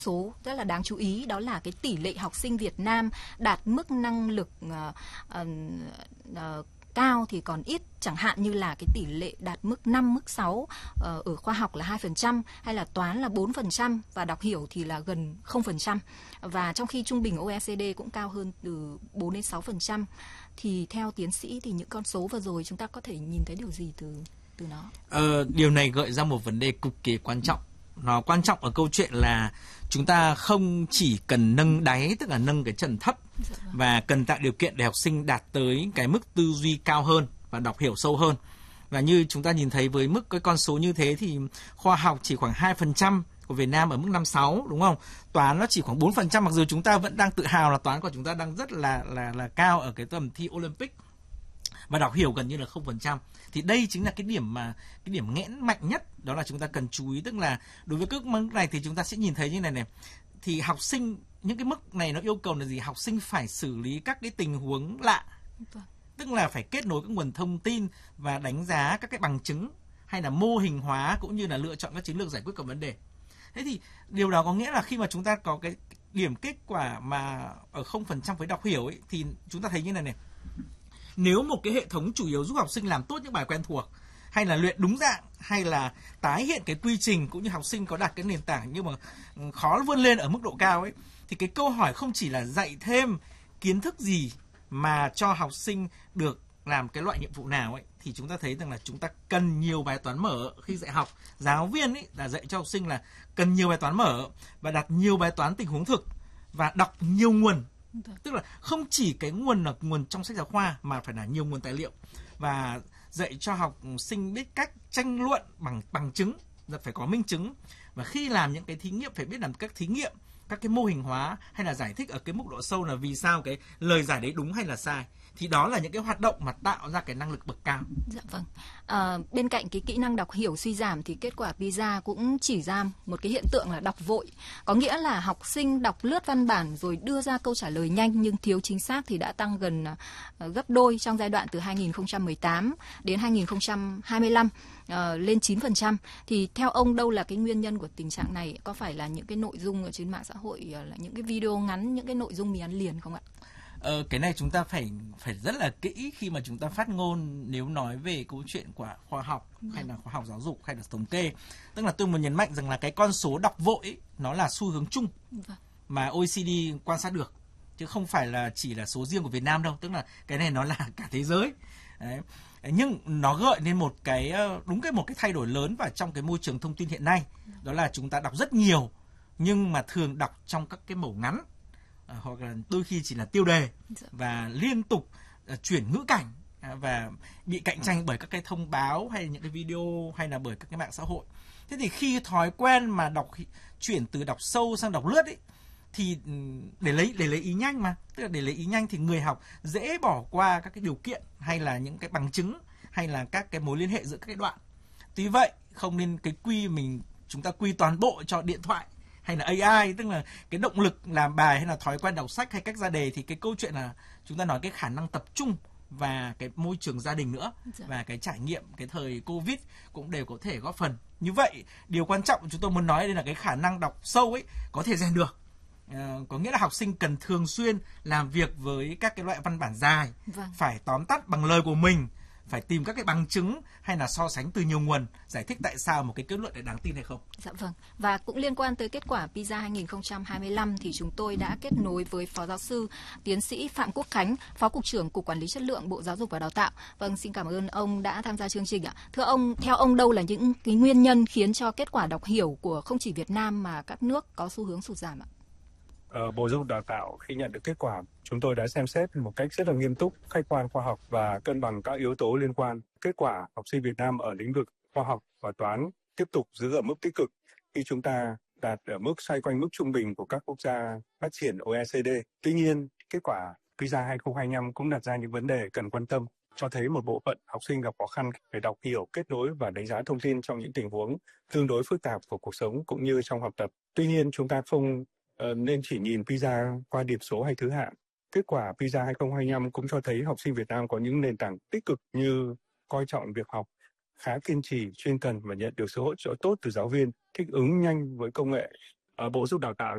số rất là đáng chú ý, đó là cái tỷ lệ học sinh Việt Nam đạt mức năng lực cao thì còn ít, chẳng hạn như là cái tỷ lệ đạt mức 5, mức 6 ở khoa học là 2%, hay là toán là 4% và đọc hiểu thì là gần 0%. Và trong khi trung bình OECD cũng cao hơn từ 4 đến 6%. Thì theo tiến sĩ thì những con số vừa rồi chúng ta có thể nhìn thấy điều gì từ nó? Điều này gợi ra một vấn đề cực kỳ quan trọng. Nó quan trọng ở câu chuyện là chúng ta không chỉ cần nâng đáy, tức là nâng cái trần thấp, và cần tạo điều kiện để học sinh đạt tới cái mức tư duy cao hơn và đọc hiểu sâu hơn. Và như chúng ta nhìn thấy với mức cái con số như thế thì khoa học chỉ khoảng 2% của Việt Nam ở mức 5-6, đúng không? Toán nó chỉ khoảng 4%, mặc dù chúng ta vẫn đang tự hào là toán của chúng ta đang rất là cao ở cái tầm thi Olympic. Và đọc hiểu gần như là 0%. Thì đây chính là cái điểm nghẽn mạnh nhất, đó là chúng ta cần chú ý. Tức là đối với các mức này thì chúng ta sẽ nhìn thấy như này. Thì học sinh, những cái mức này nó yêu cầu là gì? Học sinh phải xử lý các cái tình huống lạ. Tức là phải kết nối các nguồn thông tin và đánh giá các cái bằng chứng, hay là mô hình hóa, cũng như là lựa chọn các chiến lược giải quyết các vấn đề. Thế thì điều đó có nghĩa là khi mà chúng ta có cái điểm kết quả mà ở 0% với đọc hiểu ấy, thì chúng ta thấy như này. Nếu một cái hệ thống chủ yếu giúp học sinh làm tốt những bài quen thuộc, hay là luyện đúng dạng, hay là tái hiện cái quy trình, cũng như học sinh có đạt cái nền tảng nhưng mà khó vươn lên ở mức độ cao ấy, thì cái câu hỏi không chỉ là dạy thêm kiến thức gì mà cho học sinh được làm cái loại nhiệm vụ nào ấy, thì chúng ta thấy rằng là chúng ta cần nhiều bài toán mở khi dạy học. Giáo viên ấy là dạy cho học sinh là cần nhiều bài toán mở và đặt nhiều bài toán tình huống thực và đọc nhiều nguồn. Tức là không chỉ cái nguồn là nguồn trong sách giáo khoa mà phải là nhiều nguồn tài liệu, và dạy cho học sinh biết cách tranh luận bằng chứng, phải có minh chứng, và khi làm những cái thí nghiệm phải biết làm các thí nghiệm, các cái mô hình hóa, hay là giải thích ở cái mức độ sâu là vì sao cái lời giải đấy đúng hay là sai. Thì đó là những cái hoạt động mà tạo ra cái năng lực bậc cao. Dạ vâng. Bên cạnh cái kỹ năng đọc hiểu suy giảm thì kết quả PISA cũng chỉ ra một cái hiện tượng là đọc vội. Có nghĩa là học sinh đọc lướt văn bản rồi đưa ra câu trả lời nhanh nhưng thiếu chính xác thì đã tăng gần gấp đôi trong giai đoạn từ 2018 đến 2025 lên 9%. Thì theo ông đâu là cái nguyên nhân của tình trạng này? Có phải là những cái nội dung ở trên mạng xã hội, là những cái video ngắn, những cái nội dung mì ăn liền không ạ? Cái này chúng ta phải rất là kỹ khi mà chúng ta phát ngôn nếu nói về câu chuyện của khoa học hay là khoa học giáo dục hay là thống kê. Tức là tôi muốn nhấn mạnh rằng là cái con số đọc vội ấy, nó là xu hướng chung mà OECD quan sát được, chứ không phải là chỉ là số riêng của Việt Nam đâu. Tức là cái này nó là cả thế giới. Đấy. Nhưng nó gợi nên một cái thay đổi lớn vào trong cái môi trường thông tin hiện nay. Đó là chúng ta đọc rất nhiều nhưng mà thường đọc trong các cái mẩu ngắn, hoặc là đôi khi chỉ là tiêu đề, và liên tục chuyển ngữ cảnh, và bị cạnh tranh bởi các cái thông báo hay những cái video hay là bởi các cái mạng xã hội. Thế thì khi thói quen mà chuyển từ đọc sâu sang đọc lướt ấy, thì để lấy ý nhanh mà, tức là để lấy ý nhanh thì người học dễ bỏ qua các cái điều kiện hay là những cái bằng chứng hay là các cái mối liên hệ giữa các cái đoạn. Tuy vậy không nên chúng ta quy toàn bộ cho điện thoại hay là AI, tức là cái động lực làm bài hay là thói quen đọc sách hay cách ra đề, thì cái câu chuyện là chúng ta nói cái khả năng tập trung và cái môi trường gia đình nữa, và cái trải nghiệm cái thời Covid cũng đều có thể góp phần. Như vậy, điều quan trọng chúng tôi muốn nói đây là cái khả năng đọc sâu ấy có thể rèn được. Có nghĩa là học sinh cần thường xuyên làm việc với các cái loại văn bản dài, phải tóm tắt bằng lời của mình, phải tìm các cái bằng chứng hay là so sánh từ nhiều nguồn, giải thích tại sao một cái kết luận lại đáng tin hay không. Dạ vâng. Và cũng liên quan tới kết quả PISA 2025 thì chúng tôi đã kết nối với Phó Giáo sư Tiến sĩ Phạm Quốc Khánh, Phó Cục trưởng Cục Quản lý Chất lượng Bộ Giáo dục và Đào tạo. Vâng, xin cảm ơn ông đã tham gia chương trình ạ. Thưa ông, theo ông đâu là những cái nguyên nhân khiến cho kết quả đọc hiểu của không chỉ Việt Nam mà các nước có xu hướng sụt giảm ạ? Bộ Giáo dục Đào tạo khi nhận được kết quả, chúng tôi đã xem xét một cách rất là nghiêm túc, khách quan, khoa học và cân bằng các yếu tố liên quan. Kết quả học sinh Việt Nam ở lĩnh vực khoa học và toán tiếp tục giữ ở mức tích cực khi chúng ta đạt ở mức xoay quanh mức trung bình của các quốc gia phát triển OECD. Tuy nhiên, kết quả PISA 2025 cũng đặt ra những vấn đề cần quan tâm, cho thấy một bộ phận học sinh gặp khó khăn về đọc hiểu, kết nối và đánh giá thông tin trong những tình huống tương đối phức tạp của cuộc sống cũng như trong học tập. Tuy nhiên, chúng ta không nên chỉ nhìn PISA qua điểm số hay thứ hạng. Kết quả PISA 2025 cũng cho thấy học sinh Việt Nam có những nền tảng tích cực như coi trọng việc học, khá kiên trì, chuyên cần và nhận được sự hỗ trợ tốt từ giáo viên, thích ứng nhanh với công nghệ. Bộ Giáo dục Đào tạo